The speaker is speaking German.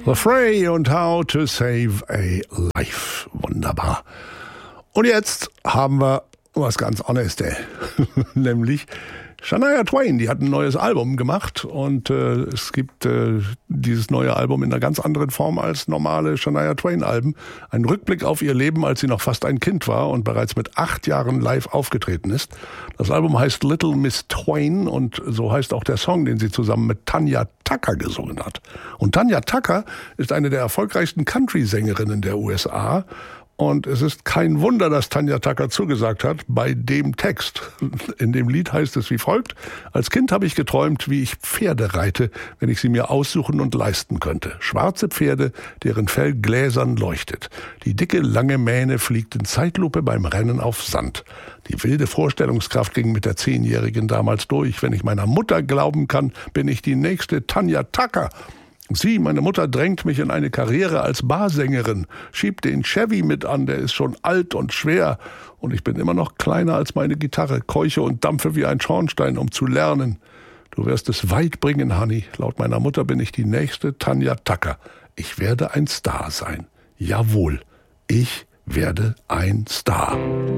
The Fray und How to Save a Life. Wunderbar. Und jetzt haben wir was ganz anderes, nämlich Shania Twain, die hat ein neues Album gemacht und es gibt dieses neue Album in einer ganz anderen Form als normale Shania Twain-Alben. Ein Rückblick auf ihr Leben, als sie noch fast ein Kind war und bereits mit 8 Jahren live aufgetreten ist. Das Album heißt Little Miss Twain und so heißt auch der Song, den sie zusammen mit Tanya Tucker gesungen hat. Und Tanya Tucker ist eine der erfolgreichsten Country-Sängerinnen der USA. Und es ist kein Wunder, dass Tanya Tucker zugesagt hat bei dem Text. In dem Lied heißt es wie folgt: Als Kind habe ich geträumt, wie ich Pferde reite, wenn ich sie mir aussuchen und leisten könnte. Schwarze Pferde, deren Fell gläsern leuchtet. Die dicke, lange Mähne fliegt in Zeitlupe beim Rennen auf Sand. Die wilde Vorstellungskraft ging mit der 10-Jährigen damals durch. Wenn ich meiner Mutter glauben kann, bin ich die nächste Tanya Tucker. Sie, meine Mutter, drängt mich in eine Karriere als Barsängerin, schiebt den Chevy mit an, der ist schon alt und schwer. Und ich bin immer noch kleiner als meine Gitarre, keuche und dampfe wie ein Schornstein, um zu lernen. Du wirst es weit bringen, Honey. Laut meiner Mutter bin ich die nächste Tanya Tucker. Ich werde ein Star sein. Jawohl, ich werde ein Star.